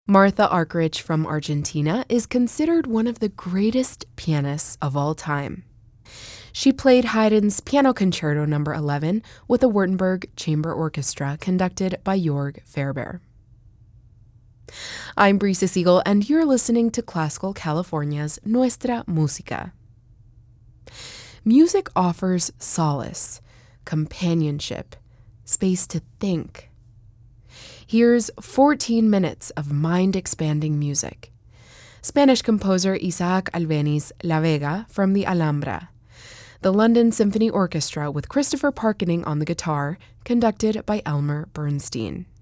Martha Argerich from Argentina is considered one of the greatest pianists of all time. She played Haydn's Piano Concerto No. 11 with the Württemberg Chamber Orchestra conducted by Jörg Ferber. I'm Brisa Siegel, and you're listening to Classical California's Nuestra Música. Music offers solace, companionship, space to think. Here's 14 minutes of mind-expanding music. Spanish composer Isaac Albéniz La Vega from the Alhambra. The London Symphony Orchestra with Christopher Parkening on the guitar, conducted by Elmer Bernstein.